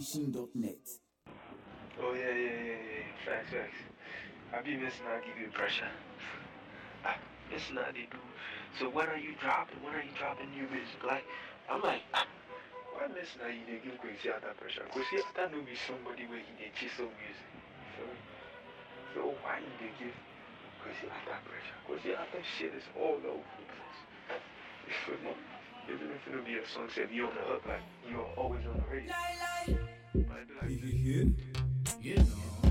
NigerNation.net. Oh yeah. Facts. I be missing out give you pressure. Missing out they do. So when are you dropping? When are you dropping new music? Like I'm like, why missing out you they give Kwesi Arthur pressure? Kwesi Arthur know be somebody where he they chisel music. You feel me? So why you they give Kwesi Arthur pressure? Kwesi Arthur shit is all over the place. You feel me? Even if it'll be a song said you on the hook, like you're always on the radio. Might be like, You know.